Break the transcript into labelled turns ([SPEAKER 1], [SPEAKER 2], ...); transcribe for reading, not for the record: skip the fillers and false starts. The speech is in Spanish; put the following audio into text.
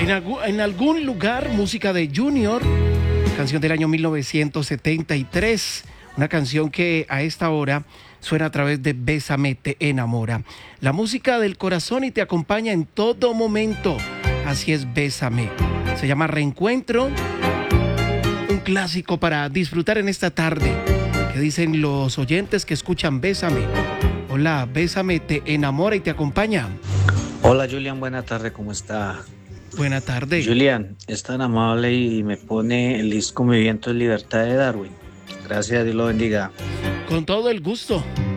[SPEAKER 1] En algún lugar, música de Junior, canción del año 1973, una canción que a esta hora suena a través de Bésame, te enamora. La música del corazón y te acompaña en todo momento. Así es, Bésame. Se llama Reencuentro, un clásico para disfrutar en esta tarde. ¿Qué dicen los oyentes que escuchan Bésame? Hola, Bésame, te enamora y te acompaña.
[SPEAKER 2] Hola Julian, buena tarde, ¿cómo está?
[SPEAKER 1] Buena tarde.
[SPEAKER 2] Julian, es tan amable y me pone el disco Mi viento es libertad de Darwin. Gracias, Dios lo bendiga.
[SPEAKER 1] Con todo el gusto.